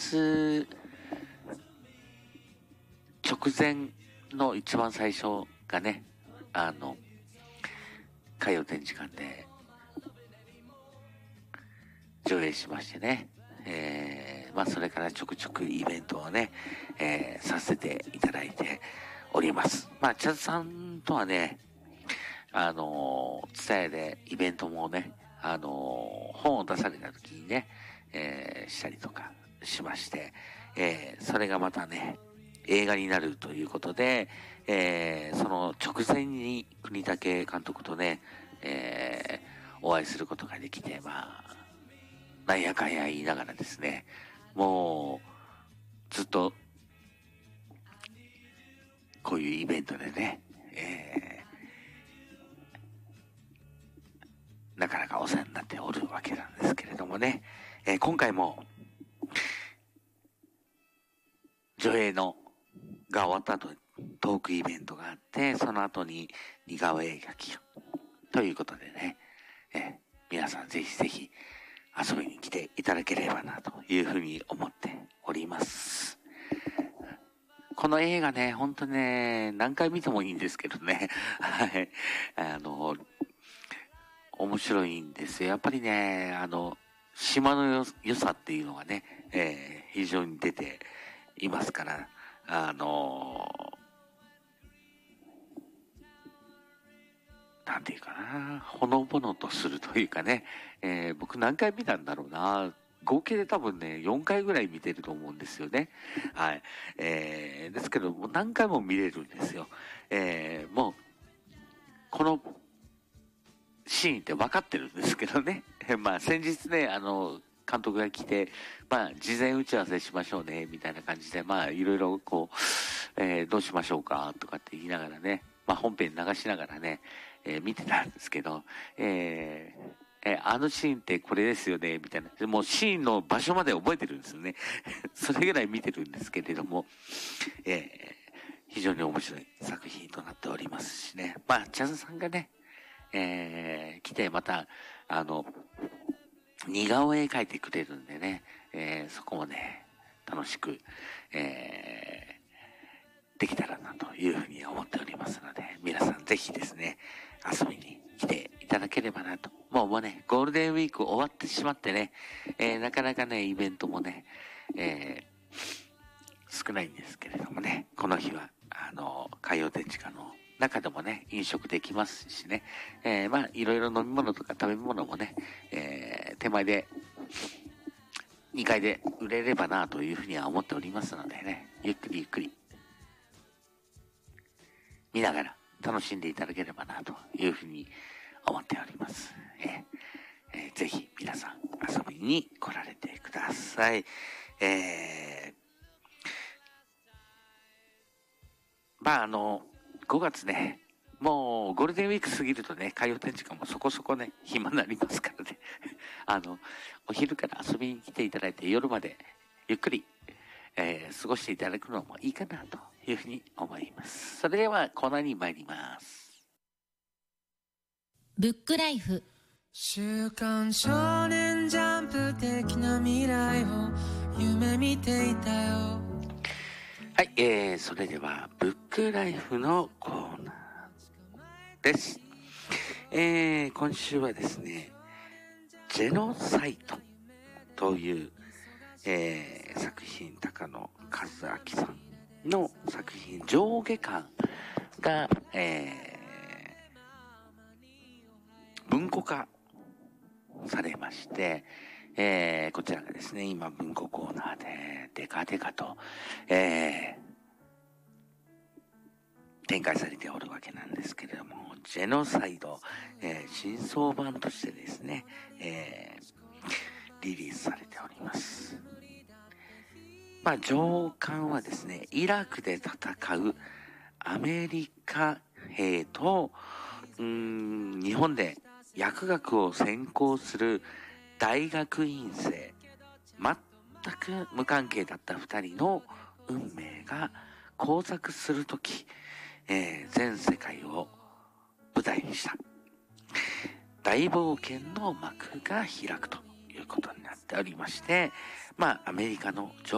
末直前の一番最初がね、海洋展示館で上映しましてね、それからちょくちょくイベントをね、させていただいております。チャズさんとはね、ツタヤでイベントもね、本を出された時にね、したりとかしまして、それがまたね、映画になるということで、その直前に国武監督とね、お会いすることができて、なんやかんや言いながらですね、もう、ずっと、こういうイベントでね、なかなかお世話になっておるわけなんですけれどもね、今回も、上映が終わった後、トークイベントがあって、その後に似顔絵描きということでね、皆さんぜひぜひ遊びに来ていただければなというふうに思っております。この映画ね、ほんとね、何回見てもいいんですけどね、はい、面白いんですよ。やっぱりね、島の良さっていうのがね、非常に出ていますから、なんていうかな、ほのぼのとするというかね、僕何回見たんだろうな、合計で多分ね、4回ぐらい見てると思うんですよね。はい。ですけど、もう何回も見れるんですよ。もう、このシーンって分かってるんですけどね。先日ね、監督が来て、事前打ち合わせしましょうね、みたいな感じで、いろいろこう、どうしましょうか、とかって言いながらね、本編流しながらね、見てたんですけど、あのシーンってこれですよね、みたいな。もうシーンの場所まで覚えてるんですよね。それぐらい見てるんですけれども、非常に面白い作品となっておりますしね。チャズさんがね、来てまた、似顔絵描いてくれるんでね、そこもね、楽しく、できたらなというふうに思っておりますので、皆さんぜひですね、遊びに来ていただければなと。もうね、ゴールデンウィーク終わってしまってね、なかなかね、イベントもね、少ないんですけれどもね、この日は、海洋展示館の中でもね、飲食できますしね、いろいろ飲み物とか食べ物もね、手前で、2階で売れればなというふうには思っておりますのでね、ゆっくりゆっくり、見ながら楽しんでいただければなというふうに思っております。ぜひ皆さん遊びに来られてください。5月ね、もうゴールデンウィーク過ぎるとね、海洋展示館もそこそこね、暇になりますからね。お昼から遊びに来ていただいて夜までゆっくり、過ごしていただくのもいいかなというふうに思います。それではコーナーに参ります。 ブックライフ。 週刊少年ジャンプ的な未来を夢見ていたよ。 はい、それではブックライフのコーナーです。今週はですね、ジェノサイトという、作品、高野和明さんの作品、上下巻が、文庫化されまして、こちらがですね、今文庫コーナーでデカデカと、展開されておるわけなんですけれども、ジェノサイド、新装版としてですね、リリースされております。上巻はですね、イラクで戦うアメリカ兵と、日本で薬学を専攻する大学院生、全く無関係だった二人の運命が交錯するとき、全世界を舞台にした大冒険の幕が開くということになっておりまして、アメリカの